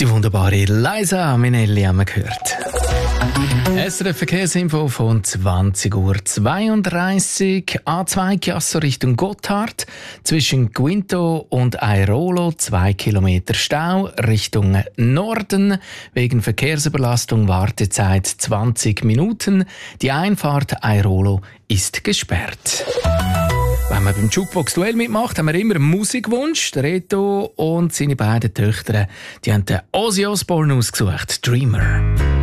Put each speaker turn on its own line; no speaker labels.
Die wunderbare Liza Minnelli haben wir gehört. SRF Verkehrsinfo von 20:32 Uhr. A2 Chiasso Richtung Gotthard. Zwischen Guinto und Airolo 2 Kilometer Stau. Richtung Norden. Wegen Verkehrsüberlastung Wartezeit 20 Minuten. Die Einfahrt Airolo ist gesperrt. Wenn man beim Jukebox-Duell mitmacht, haben wir immer einen Musikwunsch. Der Reto und seine beiden Töchter, die haben den Ozzy Osbourne ausgesucht, Dreamer.